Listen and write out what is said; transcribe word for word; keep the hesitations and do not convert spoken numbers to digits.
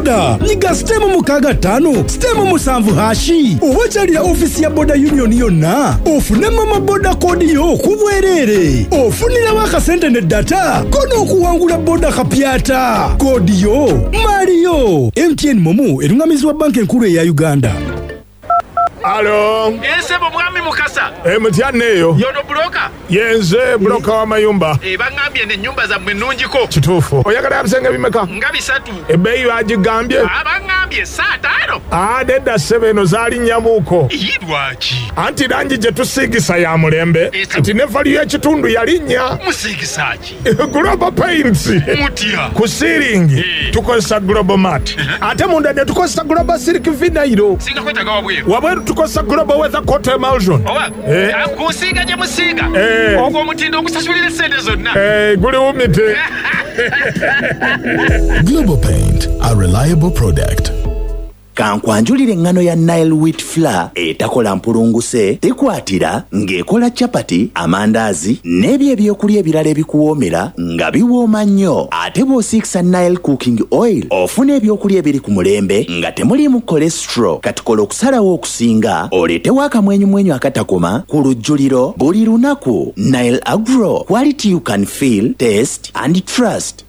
boda nyiga stemu mukaga tano stemu musanvu hashi owakyalira ofisi ya boda union yonna ofunemu amaboda kodi yo kubwerere ofunirawo akasente ne data kono okuwangula boda kapyata kodi yo Mario M T N Momo erungamizibwa banka enkulu eya Uganda. Alo. Ese mwami Mukasa. E mutyaneyo. Yono broka. Yenze broka wa mayumba. E bangambye ne nyumba za mwenunjiko. Kituufu. Oyagala abisenge bimeka? Nga bisatu. Ebeeyi bagigambye. Abangambye saa tano. Ah, nedda sebeno zaali nyamuuko. Yidwaki. Anti langi gye tusiigisa ya mulembe. Anti ne value y'ekitundu yalinnya. Musiigisaki. Global Paints. Mutya. Ku ceiling tukozesa Global Mat. Ate munda ne tukozesa Global Silk Vinyl. Singa kwetaga wabweru. Wabweru tukozesa Global Weather Coat Emulsion. Owa. Eh. Kusiiga gye musiiga. Eh. Ogwo omutindo okusasulira sente zonna. Eh, guli wumite. Global Paint, a reliable product. Kankwanjulire engano ya Nile wheat flour etakola mpulunguse tekwatira ng'ekola chapati, amandazi n'ebyo ebyokulya ebirala ebikuwoomera nga biwooma nnyo. Ate bw'osiikisa Nile cooking oil ofuna ebyokulya ebiri ku mulembe nga temuliimu cholesterol. Katukola okusalawo okusinga oleetewo akamwenyumwenyu akatakoma ku lujjuliro buli lunaku. Nile Agro, quality you can feel, taste and trust.